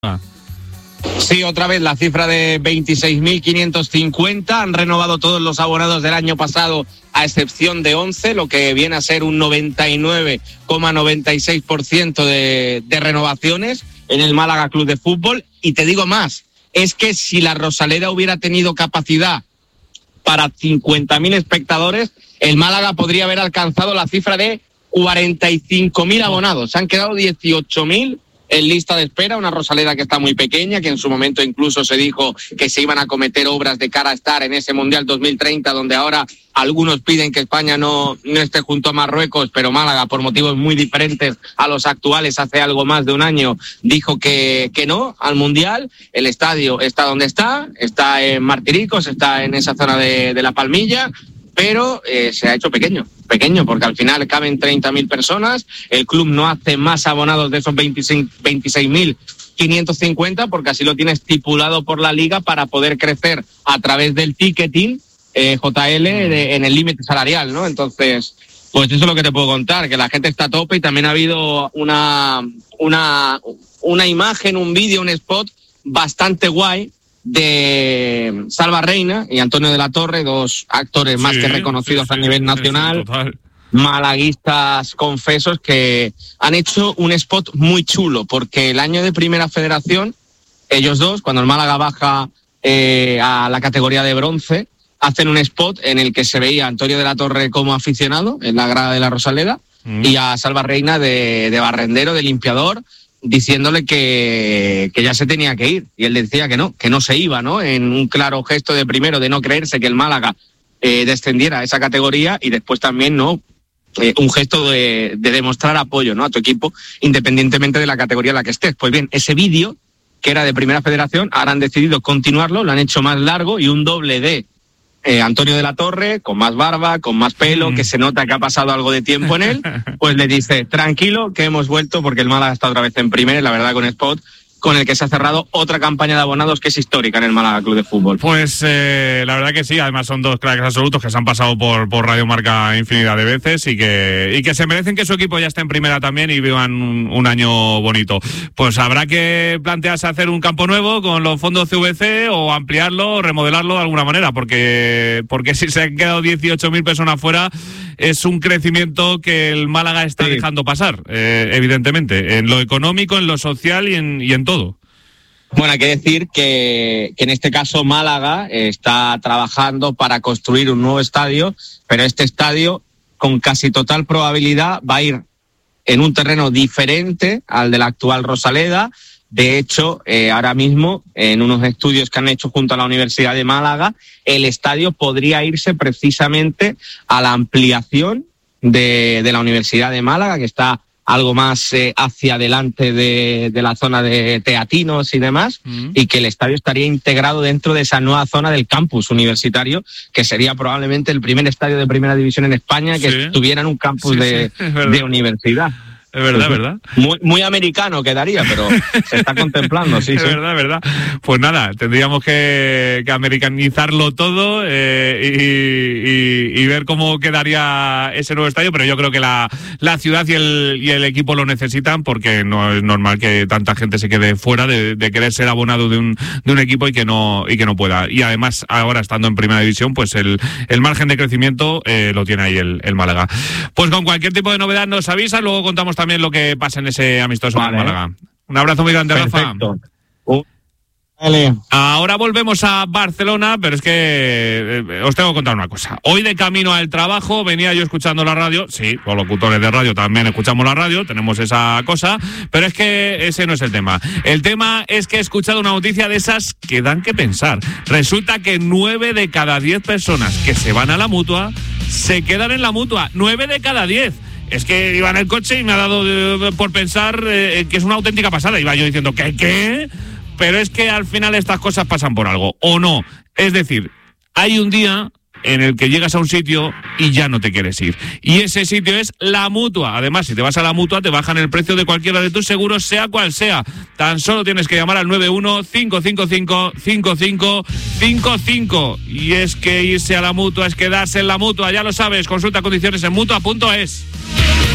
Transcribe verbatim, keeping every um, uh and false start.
Ah. Sí, otra vez la cifra de veintiséis mil quinientos cincuenta. Han renovado todos los abonados del año pasado, a excepción de once, lo que viene a ser un noventa y nueve coma noventa y seis por ciento de, de renovaciones en el Málaga Club de Fútbol. Y te digo más, es que si la Rosaleda hubiera tenido capacidad para cincuenta mil espectadores, el Málaga podría haber alcanzado la cifra de cuarenta y cinco mil abonados. Se han quedado dieciocho mil en lista de espera, una Rosaleda que está muy pequeña, que en su momento incluso se dijo que se iban a cometer obras de cara a estar en ese Mundial dos mil treinta, donde ahora algunos piden que España no, no esté junto a Marruecos, pero Málaga, por motivos muy diferentes a los actuales, hace algo más de un año, dijo que, que no al Mundial. El estadio está donde está, está en Martiricos, está en esa zona de, de La Palmilla, pero eh, se ha hecho pequeño, pequeño, porque al final caben treinta mil personas, el club no hace más abonados de esos veintiséis mil quinientos cincuenta, porque así lo tiene estipulado por la Liga para poder crecer a través del ticketing, eh, J L, de, en el límite salarial, ¿no? Entonces, pues eso es lo que te puedo contar, que la gente está a tope, y también ha habido una, una, una imagen, un vídeo, un spot bastante guay de Salva Reina y Antonio de la Torre, dos actores más sí, que reconocidos sí, sí, a nivel nacional, sí, malaguistas confesos, que han hecho un spot muy chulo, porque el año de Primera Federación, ellos dos, cuando el Málaga baja eh, a la categoría de bronce, hacen un spot en el que se veía a Antonio de la Torre como aficionado en la grada de la Rosaleda mm. y a Salva Reina de, de barrendero, de limpiador, diciéndole que, que ya se tenía que ir. Y él decía que no, que no se iba, ¿no? En un claro gesto de, primero, de no creerse que el Málaga eh, descendiera a esa categoría, y después también, ¿no? Eh, un gesto de, de demostrar apoyo, ¿no? A tu equipo, independientemente de la categoría en la que estés. Pues bien, ese vídeo, que era de Primera Federación, ahora han decidido continuarlo, lo han hecho más largo, y un doble de Eh, Antonio de la Torre, con más barba, con más pelo, mm. que se nota que ha pasado algo de tiempo en él, pues le dice, tranquilo, que hemos vuelto, porque el Málaga está otra vez en primera, la verdad, con spot con el que se ha cerrado otra campaña de abonados que es histórica en el Málaga Club de Fútbol. Pues eh, la verdad que sí, además son dos cracks absolutos que se han pasado por, por Radio Marca infinidad de veces, y que, y que se merecen que su equipo ya esté en primera también y vivan un, un año bonito. Pues habrá que plantearse hacer un campo nuevo con los fondos C V C, o ampliarlo, o remodelarlo de alguna manera, porque, porque si se han quedado dieciocho mil personas fuera, es un crecimiento que el Málaga está sí. dejando pasar, eh, evidentemente, en lo económico, en lo social y en, y en todo. Bueno, hay que decir que, que en este caso Málaga está trabajando para construir un nuevo estadio, pero este estadio, con casi total probabilidad, va a ir en un terreno diferente al de la actual Rosaleda. De hecho, eh, ahora mismo, en unos estudios que han hecho junto a la Universidad de Málaga, el estadio podría irse precisamente a la ampliación de, de la Universidad de Málaga, que está algo más eh, hacia adelante de, de la zona de Teatinos y demás, mm. y que el estadio estaría integrado dentro de esa nueva zona del campus universitario, que sería probablemente el primer estadio de primera división en España que sí. estuviera en un campus sí, de, sí, de universidad. Es verdad, pues, ¿verdad? Muy, muy americano quedaría, pero se está contemplando, sí, es sí. Es verdad, es verdad. Pues nada, tendríamos que, que americanizarlo todo eh, y, y, y ver cómo quedaría ese nuevo estadio, pero yo creo que la, la ciudad y el, y el equipo lo necesitan, porque no es normal que tanta gente se quede fuera de, de querer ser abonado de un, de un equipo y que no y que no pueda. Y además, ahora estando en primera división, pues el, el margen de crecimiento eh, lo tiene ahí el, el Málaga. Pues con cualquier tipo de novedad nos avisa, luego contamos también lo que pasa en ese amistoso vale. en Málaga. Un abrazo muy grande, Perfecto. Rafa. Uh, vale. Ahora volvemos a Barcelona, pero es que eh, os tengo que contar una cosa. Hoy, de camino al trabajo, venía yo escuchando la radio. Sí, los locutores de radio también escuchamos la radio, tenemos esa cosa, pero es que ese no es el tema. El tema es que he escuchado una noticia de esas que dan que pensar. Resulta que nueve de cada diez personas que se van a la Mutua se quedan en la Mutua. Nueve de cada diez. Es que iba en el coche y me ha dado eh, por pensar eh, que es una auténtica pasada. Iba yo diciendo, ¿qué, qué? Pero es que al final estas cosas pasan por algo, ¿o no? Es decir, hay un día en el que llegas a un sitio y ya no te quieres ir. Y ese sitio es la Mutua. Además, si te vas a la Mutua, te bajan el precio de cualquiera de tus seguros, sea cual sea. Tan solo tienes que llamar al nueve uno cinco cinco cinco cinco cinco cinco cinco. Y es que irse a la Mutua es quedarse en la Mutua, ya lo sabes. Consulta condiciones en mutua punto es.